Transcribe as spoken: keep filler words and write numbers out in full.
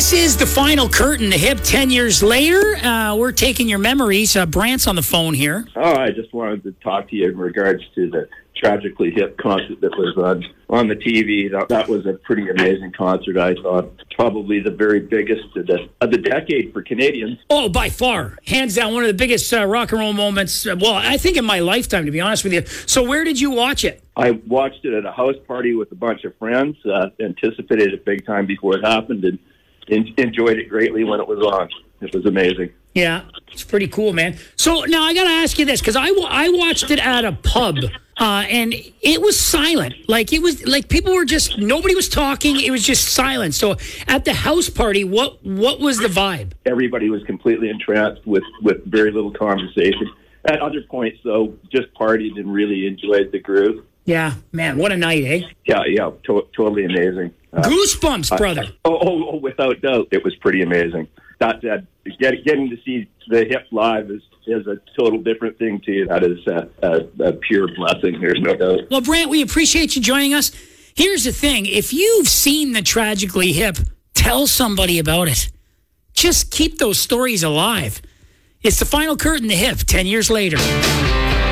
This is the final curtain, the Hip ten years later. Uh, we're taking your memories. Uh, Brant's on the phone here. Oh, I just wanted to talk to you in regards to the Tragically Hip concert that was on, on the T V. That, that was a pretty amazing concert, I thought. Probably the very biggest of the, of the decade for Canadians. Oh, by far. Hands down, one of the biggest uh, rock and roll moments, uh, well, I think in my lifetime, to be honest with you. So where did you watch it? I watched it at a house party with a bunch of friends, uh, anticipated it big time before it happened, and in, enjoyed it greatly when it was on. It was amazing. Yeah, it's pretty cool, man. So now I got to ask you this, because I, I watched it at a pub, uh, and it was silent. Like, it was like people were just, nobody was talking. It was just silent. So at the house party, what what was the vibe? Everybody was completely entranced with, with very little conversation. At other points, though, just partied and really enjoyed the groove. Yeah, man, what a night, eh? Yeah, yeah, to- totally amazing. Uh, Goosebumps, brother. Uh, oh, oh, oh, without doubt, it was pretty amazing. That said, get, getting to see the Hip live is, is a total different thing to you. That is a, a, a pure blessing, there's no doubt. Well, Brant, we appreciate you joining us. Here's the thing. If you've seen the Tragically Hip, tell somebody about it. Just keep those stories alive. It's the final curtain, the Hip, ten years later.